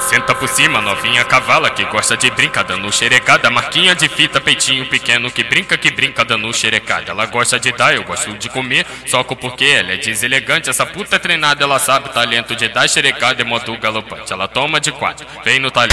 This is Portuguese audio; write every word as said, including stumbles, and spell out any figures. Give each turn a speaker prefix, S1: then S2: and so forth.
S1: Senta por cima, novinha cavala que gosta de brincar dando xerecada. Marquinha de fita, peitinho pequeno que brinca, que brinca dando xerecada. Ela gosta de dar, eu gosto de comer, soco porque ela é deselegante. Essa puta é treinada, ela sabe o talento de dar xerecada em modo galopante. Ela toma de quatro, vem no talento.